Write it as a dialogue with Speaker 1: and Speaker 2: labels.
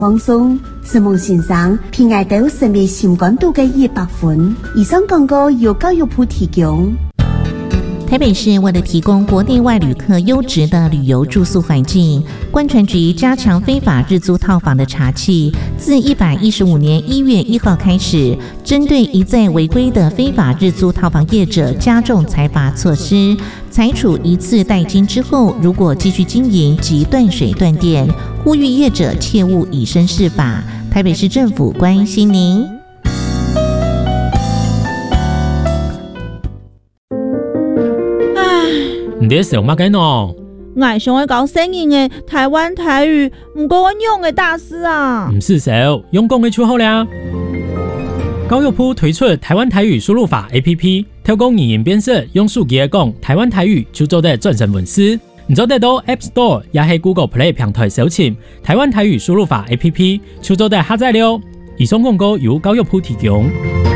Speaker 1: 放松，实梦先生偏爱到神秘新冠度嘅100分。以上廣告由教育部提供。
Speaker 2: 台北市为了提供国内外旅客优质的旅游住宿环境，观传局加强非法日租套房的查缉，自115年1月1号开始，针对一再违规的非法日租套房业者加重裁罚措施，裁处一次代金之后，如果继续经营即断水断电，呼吁业者切勿以身试法。台北市政府关心您。
Speaker 3: 你在想乜緊哦？
Speaker 4: 我想要搞生硬的台湾台语，唔过我用的大师啊。
Speaker 3: 唔是少，用講嘅就好啦。教育部推出台灣台語輸入法 APP， 透過語言辨識，用手機嚟講台灣台語就做得轉成文字。唔做得到 App Store 也係 Google Play 平台搜尋台灣台語輸入法 APP， 就做得下載了。以上廣告由教育部提供。